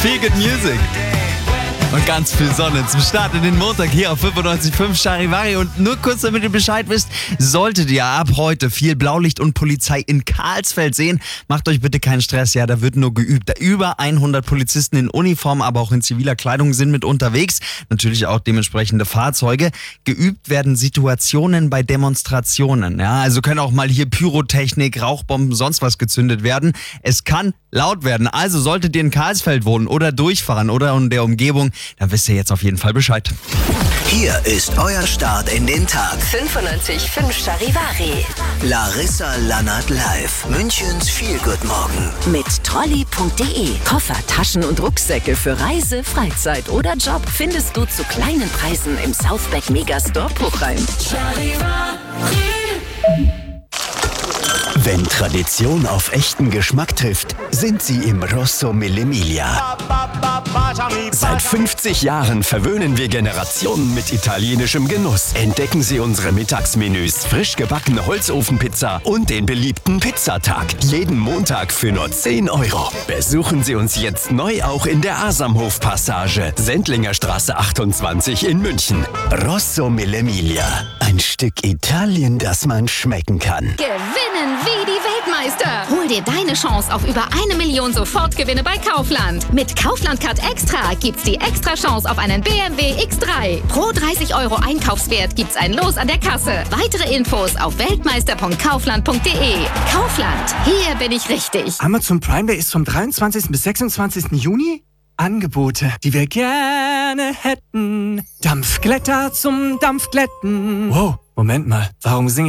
Feel Good Music. Und ganz viel Sonne zum Start in den Montag hier auf 95.5 Charivari. Und nur kurz, damit ihr Bescheid wisst, solltet ihr ab heute viel Blaulicht und Polizei in Karlsfeld sehen, macht euch bitte keinen Stress. Ja, da wird nur geübt. Über 100 Polizisten in Uniform, aber auch in ziviler Kleidung sind mit unterwegs. Natürlich auch dementsprechende Fahrzeuge. Geübt werden Situationen bei Demonstrationen. Ja, also können auch mal hier Pyrotechnik, Rauchbomben, sonst was gezündet werden. Es kann laut werden. Also solltet ihr in Karlsfeld wohnen oder durchfahren oder in der Umgebung, dann wisst ihr jetzt auf jeden Fall Bescheid. Hier ist euer Start in den Tag. 95.5 Charivari. Larissa Lannert live. Münchens Feel Good Morgen. Mit Trolley.de. Koffer, Taschen und Rucksäcke für Reise, Freizeit oder Job findest du zu kleinen Preisen im Southback Megastore Puchheim. Wenn Tradition auf echten Geschmack trifft, sind sie im Rosso Mille Miglia. Seit 50 Jahren verwöhnen wir Generationen mit italienischem Genuss. Entdecken Sie unsere Mittagsmenüs, frisch gebackene Holzofenpizza und den beliebten Pizzatag. Jeden Montag für nur 10 €. Besuchen Sie uns jetzt neu auch in der Asamhof-Passage, Sendlinger Straße 28 in München. Rosso Mille Miglia. Ein Stück Italien, das man schmecken kann. Gewinnen wie die Weltmeister. Hol dir deine Chance auf über 1 Million Sofortgewinne bei Kaufland. Mit Kaufland Card Extra gibt's die extra Chance auf einen BMW X3. Pro 30 € Einkaufswert gibt's ein Los an der Kasse. Weitere Infos auf weltmeister.kaufland.de. Kaufland, hier bin ich richtig. Amazon Prime Day ist vom 23. bis 26. Juni. Angebote, die wir gerne hätten. Dampfglätter zum Dampfglätten. Wow, Moment mal, warum singe ich